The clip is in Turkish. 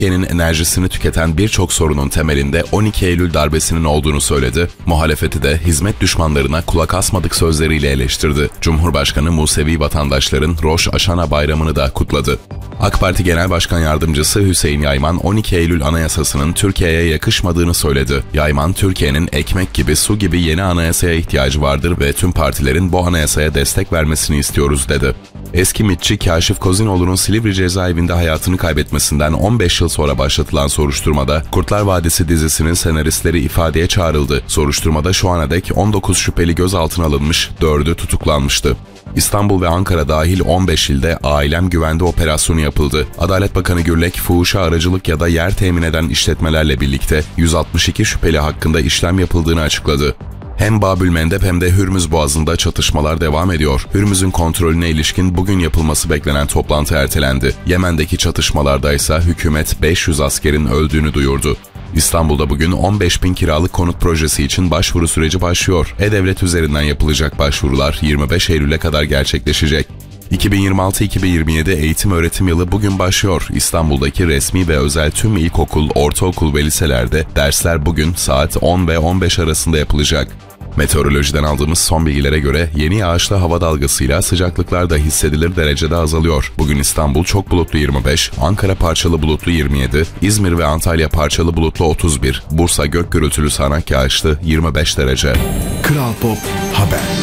Türkiye'nin enerjisini tüketen birçok sorunun temelinde 12 Eylül darbesinin olduğunu söyledi. Muhalefeti de hizmet düşmanlarına kulak asmadık sözleriyle eleştirdi. Cumhurbaşkanı Musevi vatandaşların Roş Aşana Bayramı'nı da kutladı. AK Parti Genel Başkan Yardımcısı Hüseyin Yayman, 12 Eylül Anayasası'nın Türkiye'ye yakışmadığını söyledi. Yayman, Türkiye'nin ekmek gibi, su gibi yeni anayasaya ihtiyacı vardır ve tüm partilerin bu anayasaya destek vermesini istiyoruz dedi. Eski MİT'çi Kaşif Kozinoğlu'nun Silivri cezaevinde hayatını kaybetmesinden 15 yıl sonra başlatılan soruşturmada Kurtlar Vadisi dizisinin senaristleri ifadeye çağrıldı. Soruşturmada şu ana dek 19 şüpheli gözaltına alınmış, 4'ü tutuklanmıştı. İstanbul ve Ankara dahil 15 ilde Ailem Güvende operasyonu yapıldı. Adalet Bakanı Gürlek, fuhuşa aracılık ya da yer temin eden işletmelerle birlikte 162 şüpheli hakkında işlem yapıldığını açıkladı. Hem Babülmendeb hem de Hürmüz Boğazı'nda çatışmalar devam ediyor. Hürmüz'ün kontrolüne ilişkin bugün yapılması beklenen toplantı ertelendi. Yemen'deki çatışmalarda ise hükümet 500 askerin öldüğünü duyurdu. İstanbul'da bugün 15.000 kiralık konut projesi için başvuru süreci başlıyor. E-Devlet üzerinden yapılacak başvurular 25 Eylül'e kadar gerçekleşecek. 2026-2027 eğitim öğretim yılı bugün başlıyor. İstanbul'daki resmi ve özel tüm ilkokul, ortaokul ve liselerde dersler bugün saat 10 ve 15 arasında yapılacak. Meteorolojiden aldığımız son bilgilere göre yeni yağışlı hava dalgasıyla sıcaklıklar da hissedilir derecede azalıyor. Bugün İstanbul çok bulutlu 25, Ankara parçalı bulutlu 27, İzmir ve Antalya parçalı bulutlu 31, Bursa gök gürültülü sağanak yağışlı 25 derece. Kral Pop Haber.